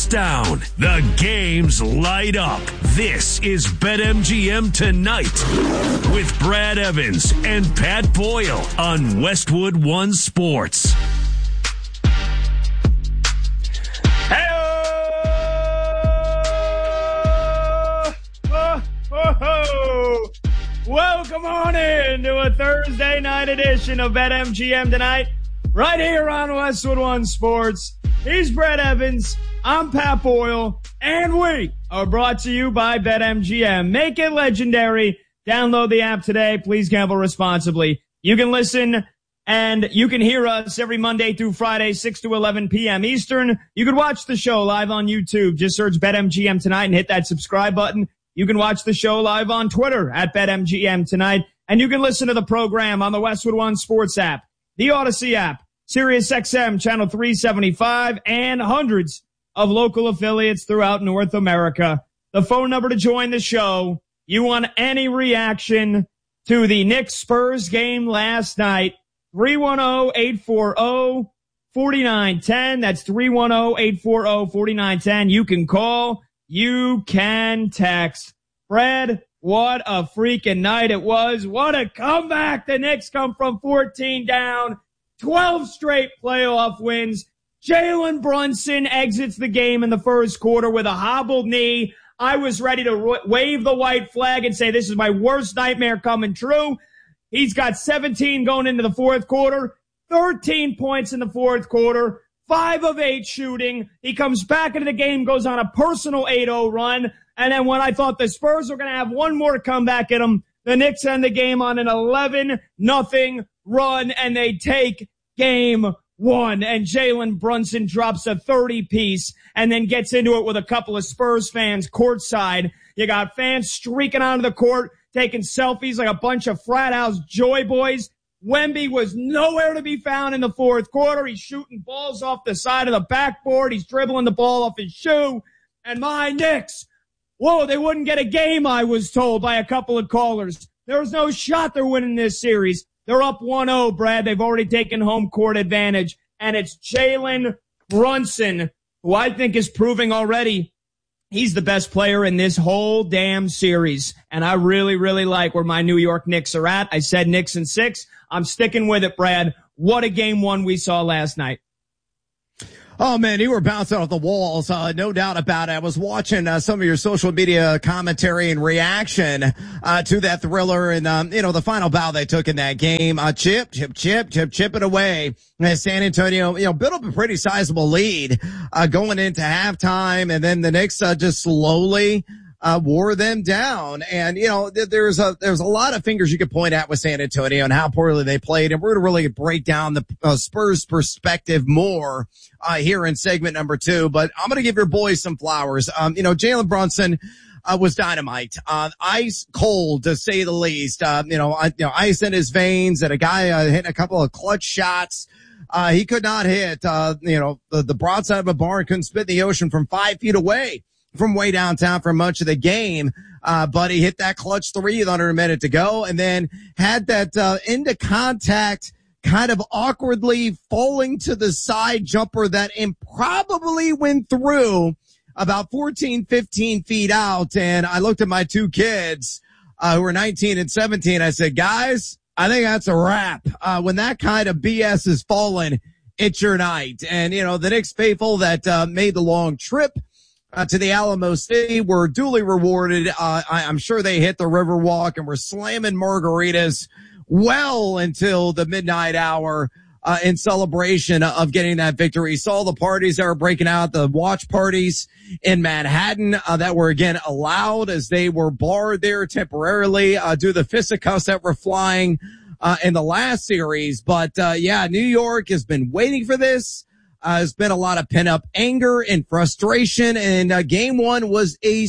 down. The games light up. This is BetMGM Tonight with Brad Evans and Pat Boyle on Westwood One Sports. Welcome on in to a Thursday night edition of BetMGM Tonight, right here on Westwood One Sports. He's Brad Evans, I'm Pat Boyle, and we are brought to you by BetMGM. Make it legendary. Download the app today. Please gamble responsibly. You can listen and you can hear us every Monday through Friday, 6 to 11 p.m. Eastern. You can watch the show live on YouTube. Just search BetMGM Tonight and hit that subscribe button. You can watch the show live on Twitter at BetMGM Tonight. And you can listen to the program on the Westwood One Sports app, the Odyssey app, SiriusXM Channel 375, and hundreds of local affiliates throughout North America. The phone number to join the show, you want any reaction to the Knicks-Spurs game last night, 310-840-4910. That's 310-840-4910. You can call. You can text. Fred, what a freaking night it was. What a comeback. The Knicks come from 14 down, 12 straight playoff wins. Jalen Brunson exits the game in the first quarter with a hobbled knee. I was ready to wave the white flag and say, this is my worst nightmare coming true. He's got 17 going into the fourth quarter, 13 points in the fourth quarter. 5 of 8 shooting. He comes back into the game, goes on a personal 8-0 run. And then when I thought the Spurs were going to have one more comeback at them, the Knicks end the game on an 11-0 run, and they take game one. And Jalen Brunson drops a 30-piece and then gets into it with a couple of Spurs fans courtside. You got fans streaking onto the court, taking selfies like a bunch of frat house joy boys. Wemby was nowhere to be found in the fourth quarter. He's shooting balls off the side of the backboard. He's dribbling the ball off his shoe. And my Knicks, whoa, they wouldn't get a game, I was told by a couple of callers. There was no shot they're winning this series. They're up 1-0, Brad. They've already taken home court advantage. And it's Jalen Brunson, who I think is proving already he's the best player in this whole damn series. And I really, really like where my New York Knicks are at. I said Knicks in 6. I'm sticking with it, Brad. What a game one we saw last night. Oh, man, you were bouncing off the walls, no doubt about it. I was watching some of your social media commentary and reaction to that thriller and, the final bow they took in that game. Chip it away. And San Antonio, built up a pretty sizable lead going into halftime, and then the Knicks just slowly wore them down. And, there's a lot of fingers you could point at with San Antonio and how poorly they played. And we're going to really break down the Spurs perspective more here in segment number 2. But I'm going to give your boys some flowers. Jalen Brunson was dynamite, ice cold to say the least. Ice in his veins, and a guy hitting a couple of clutch shots. He could not hit, the broadside of a barn, couldn't spit in the ocean from 5 feet away from way downtown for much of the game. But he hit that clutch 3 with under a minute to go, and then had that, into contact, kind of awkwardly falling to the side jumper that improbably went through about 14, 15 feet out. And I looked at my 2 kids, who were 19 and 17. I said, guys, I think that's a wrap. When that kind of BS is falling, it's your night. And, the Knicks faithful that, made the long trip to the Alamo City were duly rewarded. I'm sure they hit the Riverwalk and were slamming margaritas well until the midnight hour in celebration of getting that victory. Saw the parties that were breaking out, the watch parties in Manhattan that were again allowed as they were barred there temporarily due to the fisticuffs that were flying in the last series. But New York has been waiting for this. There's been a lot of pent-up anger and frustration, and game one was a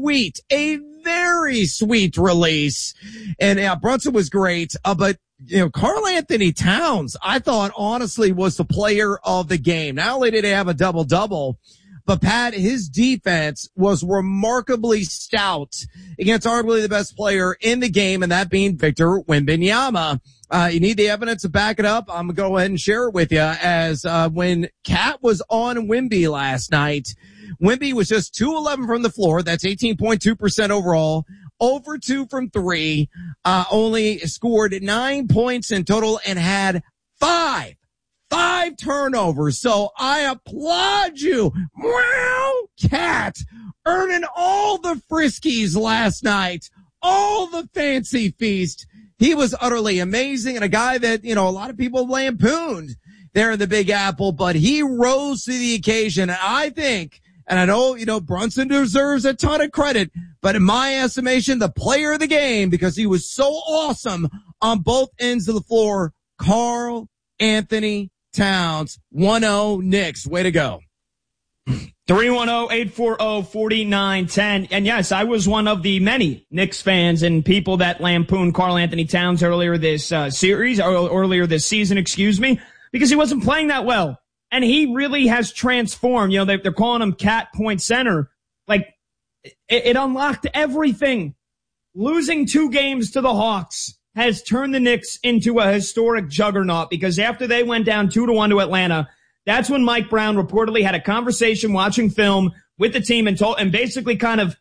very sweet release. And Brunson was great, but Karl Anthony Towns, I thought honestly was the player of the game. Not only did he have a double-double, but Pat, his defense was remarkably stout against arguably the best player in the game, and that being Victor Wembanyama. You need the evidence to back it up. I'm going to go ahead and share it with you as when Cat was on Wemby last night, Wemby was just 2-11 from the floor. That's 18.2% overall. Over 2 from 3. Only scored 9 points in total and had 5 turnovers. So I applaud you. Wow, Cat, earning all the friskies last night, all the fancy feast. He was utterly amazing, and a guy that, a lot of people lampooned there in the Big Apple, but he rose to the occasion. And I think, and I know, Brunson deserves a ton of credit, but in my estimation, the player of the game, because he was so awesome on both ends of the floor, Karl Anthony Towns. 1-0 Knicks. Way to go. 310-840-4910. And yes, I was one of the many Knicks fans and people that lampooned Karl Anthony Towns earlier this earlier this season, because he wasn't playing that well. And he really has transformed. They're calling him Cat Point Center. Like, it unlocked everything. Losing 2 games to the Hawks has turned the Knicks into a historic juggernaut, because after they went down 2-1 to Atlanta, that's when Mike Brown reportedly had a conversation watching film with the team and basically kind of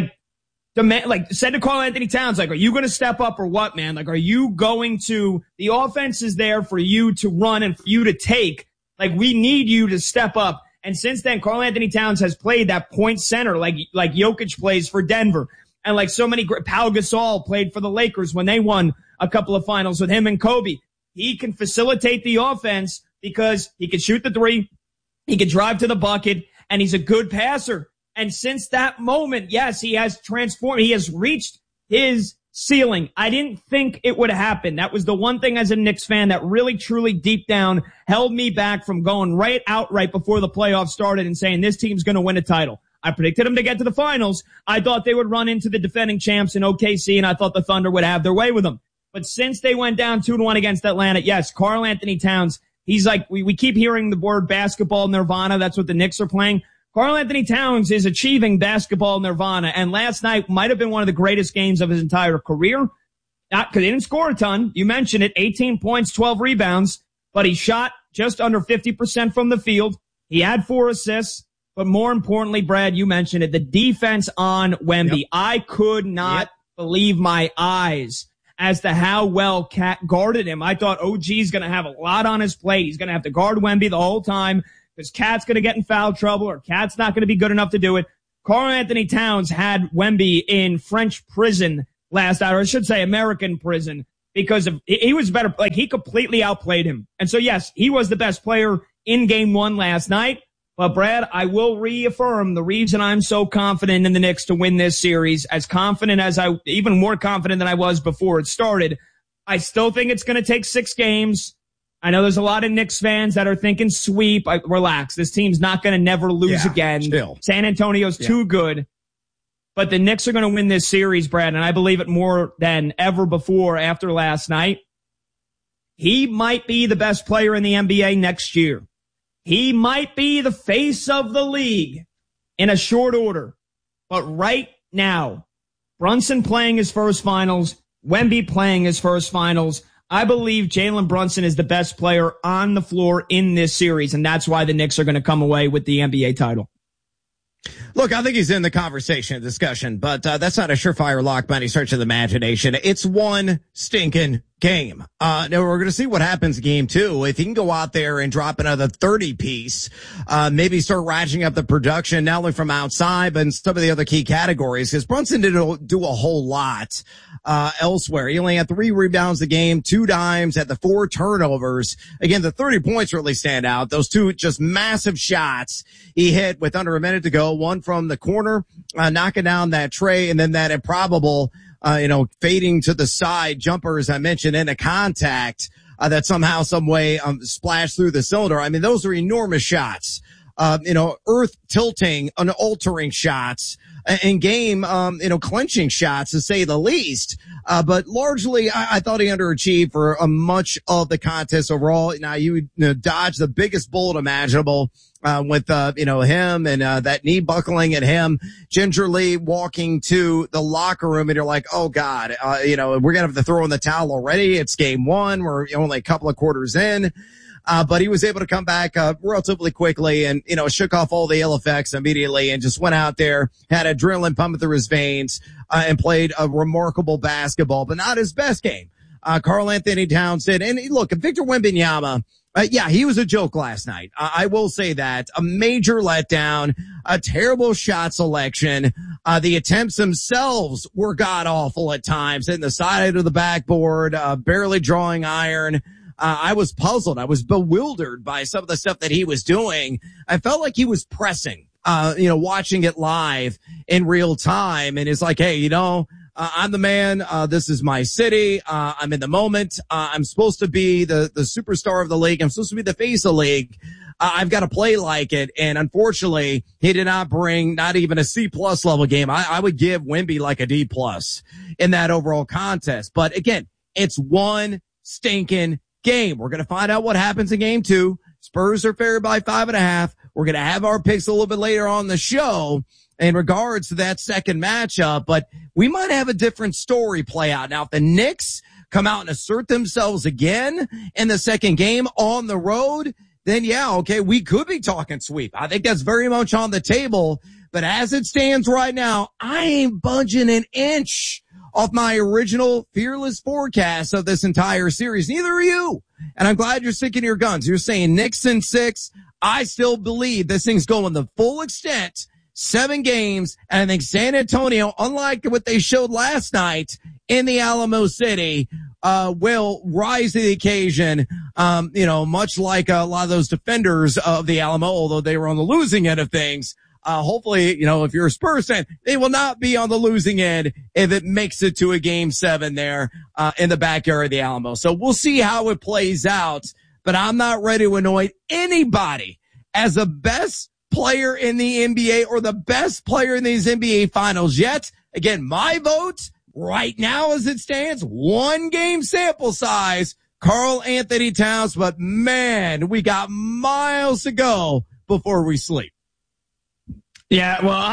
said to Karl Anthony Towns, are you going to step up or what, man? Are you going to, the offense is there for you to run and for you to take. We need you to step up. And since then, Karl Anthony Towns has played that point center like Jokic plays for Denver. And so many, Pau Gasol played for the Lakers when they won a couple of finals with him and Kobe. He can facilitate the offense because he can shoot the 3, he can drive to the bucket, and he's a good passer. And since that moment, yes, he has transformed. He has reached his ceiling. I didn't think it would happen. That was the one thing as a Knicks fan that really, truly deep down held me back from going right before the playoffs started and saying this team's going to win a title. I predicted them to get to the finals. I thought they would run into the defending champs in OKC, and I thought the Thunder would have their way with them. But since they went down 2-1 against Atlanta, yes, Karl Anthony Towns, he's we keep hearing the word basketball nirvana. That's what the Knicks are playing. Karl Anthony Towns is achieving basketball nirvana, and last night might have been one of the greatest games of his entire career. Not because he didn't score a ton. You mentioned it, 18 points, 12 rebounds, but he shot just under 50% from the field. He had 4 assists. But more importantly, Brad, you mentioned it, the defense on Wemby. Yep. I could not believe my eyes as to how well Cat guarded him. I thought OG's going to have a lot on his plate. He's going to have to guard Wemby the whole time because Cat's going to get in foul trouble or Cat's not going to be good enough to do it. Karl Anthony Towns had Wemby in French prison last night, or I should say American prison, because he was better. He completely outplayed him. And so, yes, he was the best player in game 1 last night. But, Brad, I will reaffirm the reason I'm so confident in the Knicks to win this series, even more confident than I was before it started. I still think it's going to take 6 games. I know there's a lot of Knicks fans that are thinking sweep. Relax. This team's not going to never lose again. Chill. San Antonio's too good. But the Knicks are going to win this series, Brad, and I believe it more than ever before after last night. He might be the best player in the NBA next year. He might be the face of the league in a short order. But right now, Brunson playing his first finals, Wemby playing his first finals, I believe Jalen Brunson is the best player on the floor in this series, and that's why the Knicks are going to come away with the NBA title. Look, I think he's in the conversation, discussion, but that's not a surefire lock by any stretch of the imagination. It's one stinking game. Now we're going to see what happens in game 2. If he can go out there and drop another 30 piece, maybe start ratcheting up the production, not only from outside, but in some of the other key categories, because Brunson didn't do a whole lot, elsewhere. He only had 3 rebounds a game, 2 dimes, had the 4 turnovers. Again, the 30 points really stand out. Those 2 just massive shots he hit with under a minute to go, one from the corner, knocking down that tray, and then that improbable, fading to the side jumper, as I mentioned, into contact, that somehow, some way, splashed through the cylinder. I mean, those are enormous shots. Earth tilting and altering shots in game, clinching shots to say the least. But largely, I thought he underachieved for much of the contest overall. Now you dodge the biggest bullet imaginable, with, him and, that knee buckling at him, gingerly walking to the locker room, and you're like, oh God, we're going to have to throw in the towel already. It's game 1. We're only a couple of quarters in. but he was able to come back relatively quickly and, shook off all the ill effects immediately and just went out there, had adrenaline pumping through his veins, and played a remarkable basketball, but not his best game. Karl-Anthony Towns did. And look, Victor Wembanyama, he was a joke last night. I will say that. A major letdown, a terrible shot selection. The attempts themselves were god-awful at times, hitting the side of the backboard, barely drawing iron. I was puzzled. I was bewildered by some of the stuff that he was doing. I felt like he was pressing, watching it live in real time. And it's like, hey, I'm the man. This is my city. I'm in the moment. I'm supposed to be the superstar of the league. I'm supposed to be the face of the league. I've got to play like it. And unfortunately, he did not bring not even a C+ level game. I would give Wemby like a D+ in that overall contest. But again, it's one stinking game. We're going to find out what happens in game 2. Spurs are favored by 5.5. We're going to have our picks a little bit later on the show in regards to that second matchup, but we might have a different story play out. Now, if the Knicks come out and assert themselves again in the second game on the road, then we could be talking sweep. I think that's very much on the table, but as it stands right now, I ain't budging an inch off my original fearless forecast of this entire series. Neither are you. And I'm glad you're sticking to your guns. You're saying Knicks in 6. I still believe this thing's going the full extent. 7 games, and I think San Antonio, unlike what they showed last night in the Alamo City, will rise to the occasion, much like a lot of those defenders of the Alamo, although they were on the losing end of things. Hopefully, if you're a Spurs fan, they will not be on the losing end if it makes it to a game 7 there, in the backyard of the Alamo. So we'll see how it plays out, but I'm not ready to anoint anybody as the best player in the NBA or the best player in these NBA finals yet. Again, my vote right now as it stands, 1 game sample size, Karl-Anthony Towns, but man, we got miles to go before we sleep. Yeah, well,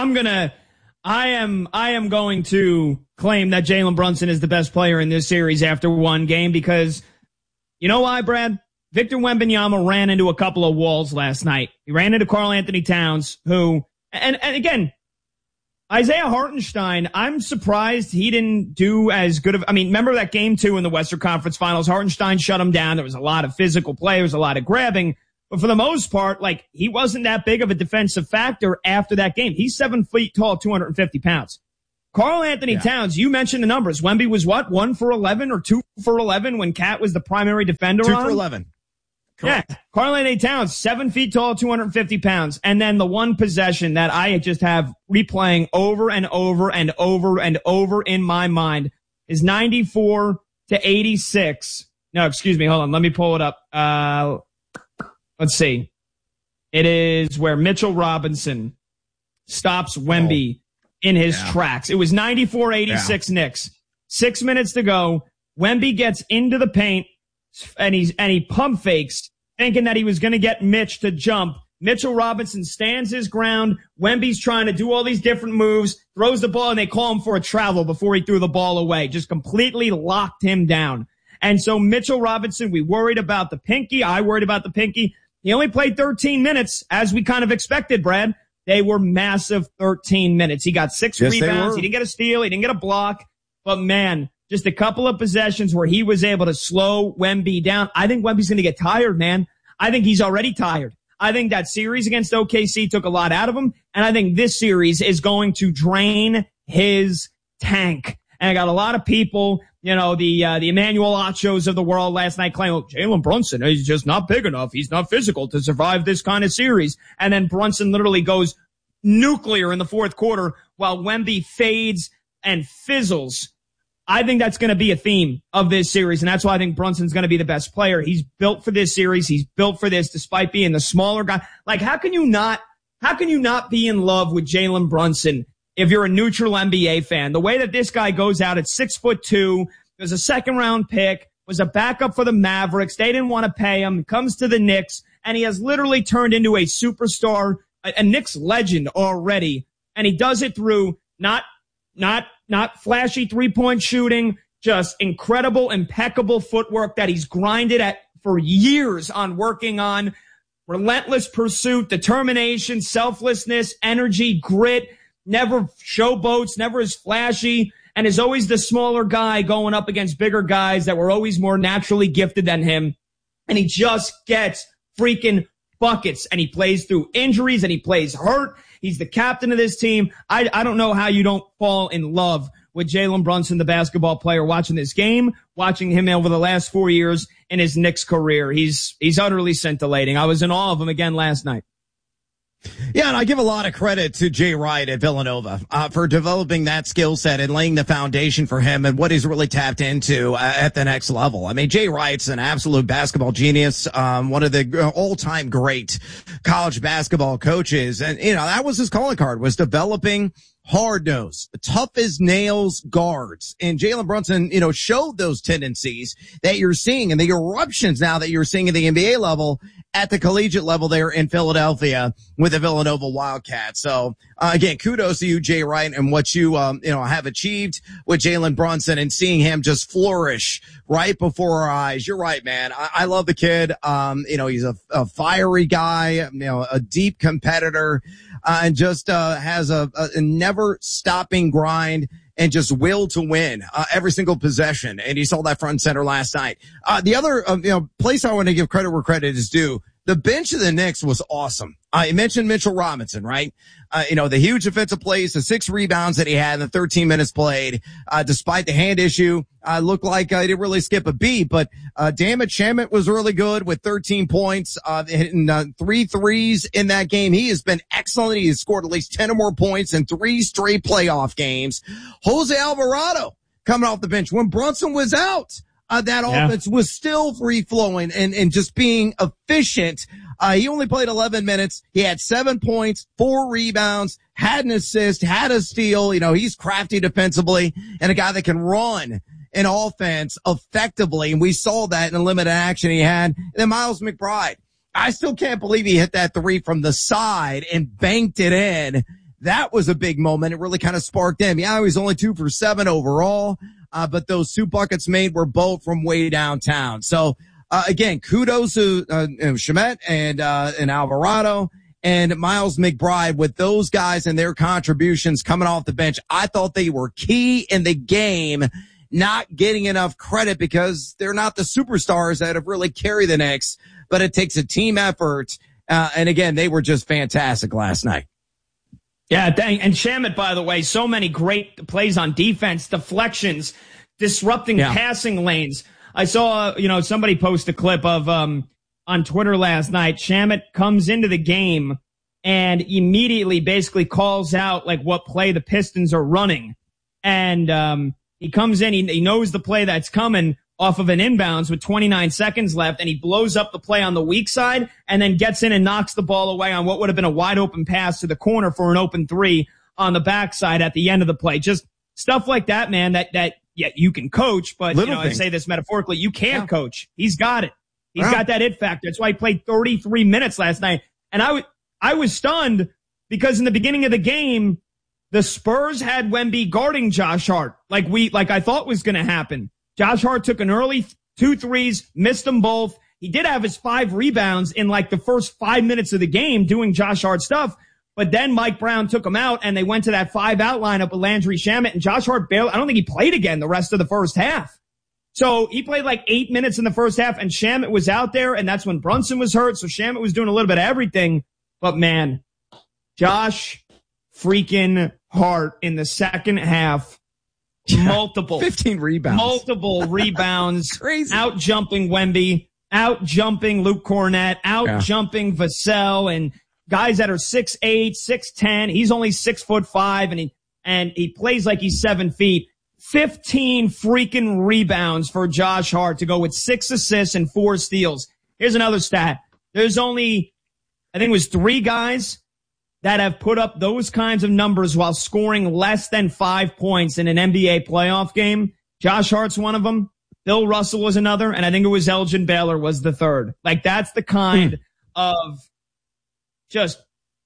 I am going to claim that Jalen Brunson is the best player in this series after 1 game because you know why, Brad? Victor Wembanyama ran into a couple of walls last night. He ran into Karl-Anthony Towns, who, and again, Isaiah Hartenstein, I'm surprised he didn't do as good of, remember that game 2 in the Western Conference Finals? Hartenstein shut him down. There was a lot of physical play. There was a lot of grabbing. But for the most part, he wasn't that big of a defensive factor after that game. He's 7 feet tall, 250 pounds. Karl-Anthony Towns, you mentioned the numbers. Wemby was what? 1 for 11 or 2 for 11 when Cat was the primary defender 2 for 11. Correct. Yeah, Karl-Anthony Towns, 7 feet tall, 250 pounds. And then the one possession that I just have replaying over and over and over and over in my mind is 94-86. No, excuse me. Hold on. Let me pull it up. Let's see. It is where Mitchell Robinson stops Wemby in his tracks. It was 94-86 Knicks. 6 minutes to go. Wemby gets into the paint. And he pump fakes, thinking that he was going to get Mitch to jump. Mitchell Robinson stands his ground. Wemby's trying to do all these different moves, throws the ball, and they call him for a travel before he threw the ball away. Just completely locked him down. And so Mitchell Robinson, we worried about the pinky. I worried about the pinky. He only played 13 minutes, as we kind of expected, Brad. They were massive 13 minutes. He got 6 rebounds. He didn't get a steal. He didn't get a block. But, man, just a couple of possessions where he was able to slow Wemby down. I think Wemby's going to get tired, man. I think he's already tired. I think that series against OKC took a lot out of him, and I think this series is going to drain his tank. And I got a lot of people, the Emmanuel Achos of the world last night claiming, Jalen Brunson, he's just not big enough. He's not physical to survive this kind of series. And then Brunson literally goes nuclear in the fourth quarter while Wemby fades and fizzles. I think that's going to be a theme of this series, and that's why I think Brunson's going to be the best player. He's built for this series. He's built for this despite being the smaller guy. How can you not be in love with Jalen Brunson if you're a neutral NBA fan? The way that this guy goes out at 6'2", was a second-round pick, was a backup for the Mavericks. They didn't want to pay him. He comes to the Knicks, and he has literally turned into a superstar, a Knicks legend already, and he does it through not flashy three-point shooting, just incredible, impeccable footwork that he's grinded at for years on working on relentless pursuit, determination, selflessness, energy, grit, never showboats, never is flashy, and is always the smaller guy going up against bigger guys that were always more naturally gifted than him. And he just gets freaking buckets, and he plays through injuries, and he plays hurt. He's the captain of this team. I don't know how you don't fall in love with Jalen Brunson, the basketball player, watching this game, watching him over the last 4 years in his Knicks career. He's utterly scintillating. I was in awe of him again last night. Yeah, and I give a lot of credit to Jay Wright at Villanova for developing that skill set and laying the foundation for him and what he's really tapped into at the next level. I mean, Jay Wright's an absolute basketball genius, one of the all-time great college basketball coaches. And, you know, that was his calling card, was developing hard-nosed, tough-as-nails guards. And Jalen Brunson, you know, showed those tendencies that you're seeing and the eruptions now that you're seeing at the NBA level at the collegiate level there in Philadelphia with the Villanova Wildcats. So, again, kudos to you, Jay Wright, and what you have achieved with Jalen Brunson and seeing him just flourish right before our eyes. You're right, man. I love the kid. He's a fiery guy, a deep competitor, and just has a never stopping grind and just will to win every single possession. And you saw that front and center last night. The other place I want to give credit where credit is due, the bench of the Knicks was awesome. You mentioned Mitchell Robinson, right? The huge defensive plays, the 6 rebounds that he had in the 13 minutes played, despite the hand issue, looked like he didn't really skip a beat, but Dammit Shamet was really good with 13 points, hitting 3 threes in that game. He has been excellent. He has scored at least 10 or more points in 3 straight playoff games. Jose Alvarado coming off the bench. When Brunson was out, that offense was still free-flowing and just being efficient. He only played 11 minutes. He had 7 points, 4 rebounds, had an assist, had a steal. He's crafty defensively and a guy that can run an offense effectively. And we saw that in the limited action he had. And then Miles McBride, I still can't believe he hit that 3 from the side and banked it in. That was a big moment. It really kind of sparked him. Yeah, he was only 2 for 7 overall. But those 2 buckets made were both from way downtown. So, again, kudos to, Shamet and Alvarado and Miles McBride with those guys and their contributions coming off the bench. I thought they were key in the game, not getting enough credit because they're not the superstars that have really carried the Knicks, but it takes a team effort. And again, they were just fantastic last night. Yeah, and Shamet, by the way, so many great plays on defense, deflections, disrupting passing lanes. I saw, somebody post a clip of, on Twitter last night. Shamet comes into the game and immediately basically calls out like what play the Pistons are running. And, he comes in, he knows the play that's coming off of an inbounds with 29 seconds left, and he blows up the play on the weak side and then gets in and knocks the ball away on what would have been a wide open pass to the corner for an open 3 on the backside at the end of the play. Just stuff like that, man, that you can coach, but I say this metaphorically, you can't coach. He's got it. He's got that it factor. That's why he played 33 minutes last night. And I was stunned because in the beginning of the game, the Spurs had Wemby guarding Josh Hart like I thought was going to happen. Josh Hart took an early 2 threes, missed them both. He did have his 5 rebounds in like the first 5 minutes of the game doing Josh Hart stuff. But then Mike Brown took him out and they went to that 5-out lineup with Landry Shamet, and Josh Hart barely, I don't think he played again the rest of the first half. So he played like 8 minutes in the first half and Shamet was out there, and that's when Brunson was hurt. So Shamet was doing a little bit of everything. But man, Josh freaking Hart in the second half. Multiple 15 rebounds, multiple rebounds, crazy, out jumping Wemby, out jumping Luke Cornett, out jumping Vassell, and guys that are 6'8", 6'10". He's only 6'5", and he plays like he's 7 feet. 15 freaking rebounds for Josh Hart to go with 6 assists and 4 steals. Here's another stat. There's only, I think it was 3 guys that have put up those kinds of numbers while scoring less than 5 points in an NBA playoff game. Josh Hart's one of them. Bill Russell was another. And I think it was Elgin Baylor was the third. Like, that's the kind of just,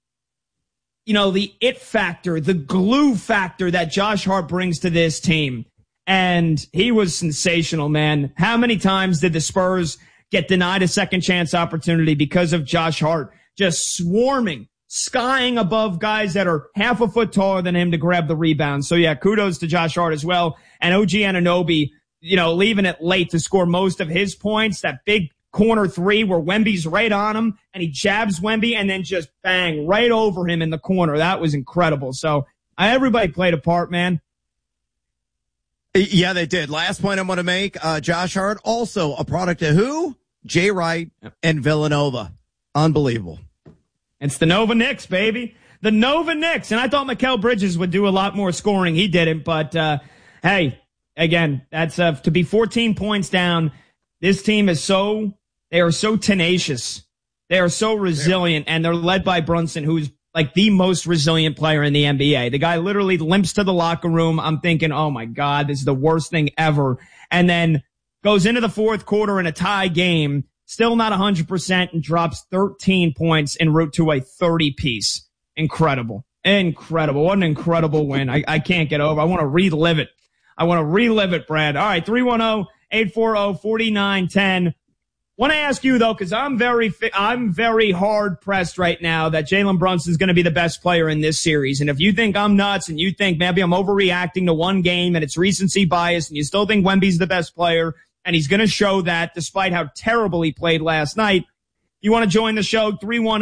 the it factor, the glue factor that Josh Hart brings to this team. And he was sensational, man. How many times did the Spurs get denied a second chance opportunity because of Josh Hart just swarming, skying above guys that are half a foot taller than him to grab the rebound. So yeah, kudos to Josh Hart as well. And OG Anunoby, leaving it late to score most of his points. That big corner three where Wemby's right on him and he jabs Wemby and then just bang right over him in the corner. That was incredible. So everybody played a part, man. Yeah, they did. Last point I'm going to make, Josh Hart, also a product of who? Jay Wright and Villanova. Unbelievable. It's the Nova Knicks, baby. The Nova Knicks. And I thought Mikal Bridges would do a lot more scoring. He didn't. But, hey, again, that's to be 14 points down. This team is they are so tenacious. They are so resilient. And they're led by Brunson, who's like the most resilient player in the NBA. The guy literally limps to the locker room. I'm thinking, oh my God, this is the worst thing ever. And then goes into the fourth quarter in a tie game, still not 100%, and drops 13 points en route to a 30-piece. Incredible. Incredible. What an incredible win. I can't get over. I want to relive it. Brad. All right, 310-840-4910. Want to ask you, though, because I'm very hard pressed right now that Jalen Brunson is going to be the best player in this series. And if you think I'm nuts and you think maybe I'm overreacting to one game and it's recency bias and you still think Wemby's the best player and he's going to show that despite how terrible he played last night, you want to join the show,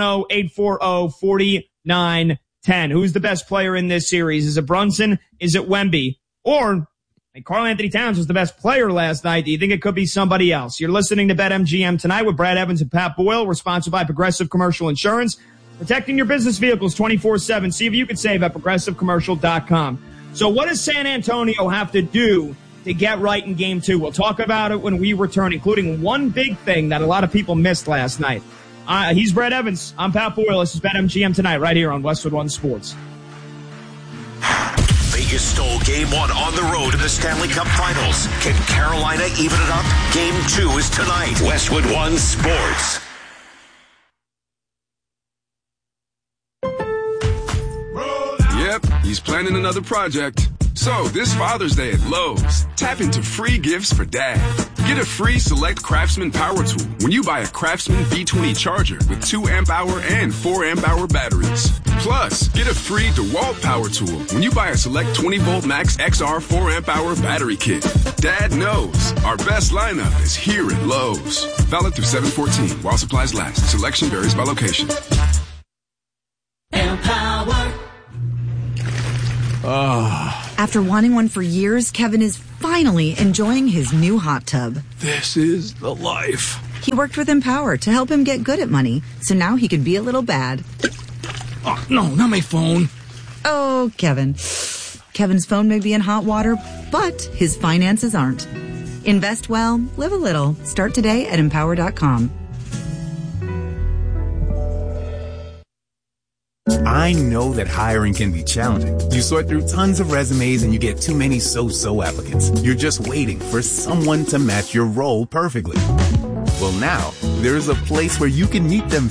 310-840-4910. Who's the best player in this series? Is it Brunson? Is it Wemby? Or Karl Anthony Towns was the best player last night. Do you think it could be somebody else? You're listening to BetMGM tonight with Brad Evans and Pat Boyle. We're sponsored by Progressive Commercial Insurance. Protecting your business vehicles 24/7. See if you can save at ProgressiveCommercial.com. So what does San Antonio have to do to get right in Game 2? We'll talk about it when we return, including one big thing that a lot of people missed last night. He's Brad Evans. I'm Pat Boyle. This is BetMGM tonight right here on Westwood One Sports. Vegas stole Game 1 on the road in the Stanley Cup Finals. Can Carolina even it up? Game 2 is tonight. Westwood One Sports. Yep, he's planning another project. So, this Father's Day at Lowe's, tap into free gifts for Dad. Get a free Select Craftsman power tool when you buy a Craftsman V20 charger with 2 amp-hour and 4 amp-hour batteries. Plus, get a free DeWalt power tool when you buy a Select 20-volt Max XR 4 amp-hour battery kit. Dad knows our best lineup is here at Lowe's. Valid through 7/14 while supplies last. Selection varies by location. Empower. After wanting one for years, Kevin is finally enjoying his new hot tub. This is the life. He worked with Empower to help him get good at money, so now he could be a little bad. Oh, no, not my phone. Oh, Kevin. Kevin's phone may be in hot water, but his finances aren't. Invest well, live a little. Start today at Empower.com. I know that hiring can be challenging. You sort through tons of resumes and you get too many so-so applicants. You're just waiting for someone to match your role perfectly. Well, now, there's a place where you can meet them